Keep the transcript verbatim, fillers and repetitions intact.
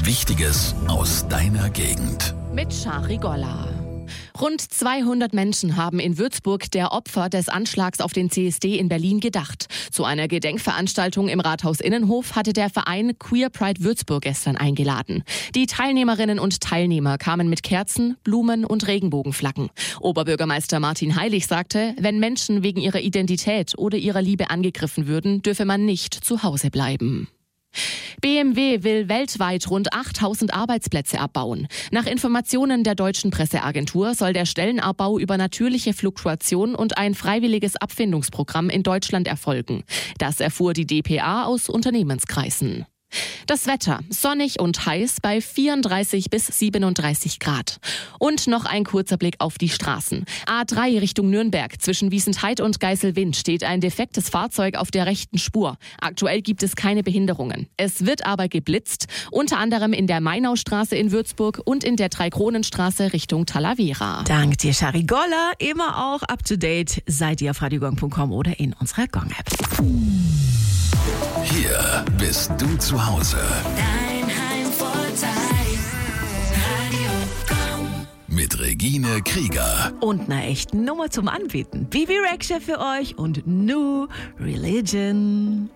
Wichtiges aus deiner Gegend. Mit Shari Golla. Rund zweihundert Menschen haben in Würzburg der Opfer des Anschlags auf den C S D in Berlin gedacht. Zu einer Gedenkveranstaltung im Rathaus Innenhof hatte der Verein Queer Pride Würzburg gestern eingeladen. Die Teilnehmerinnen und Teilnehmer kamen mit Kerzen, Blumen und Regenbogenflaggen. Oberbürgermeister Martin Heilig sagte, wenn Menschen wegen ihrer Identität oder ihrer Liebe angegriffen würden, dürfe man nicht zu Hause bleiben. B M W will weltweit rund achttausend Arbeitsplätze abbauen. Nach Informationen der deutschen Presseagentur soll der Stellenabbau über natürliche Fluktuation und ein freiwilliges Abfindungsprogramm in Deutschland erfolgen. Das erfuhr die d p a aus Unternehmenskreisen. Das Wetter, sonnig und heiß bei vierunddreißig bis siebenunddreißig Grad. Und noch ein kurzer Blick auf die Straßen. A drei Richtung Nürnberg, zwischen Wiesentheid und Geiselwind steht ein defektes Fahrzeug auf der rechten Spur. Aktuell gibt es keine Behinderungen. Es wird aber geblitzt, unter anderem in der Mainaustraße in Würzburg und in der Dreikronenstraße Richtung Talavera. Dank dir, Shari Golla. Immer auch up to date seid ihr auf radiogong punkt com oder in unserer Gong-App. Hier bist du zu Hause. Dein Heimvorteil. Radio Gong. Mit Regine Krieger. Und einer echten Nummer zum Anbieten. Bibi Rexha für euch und New Religion.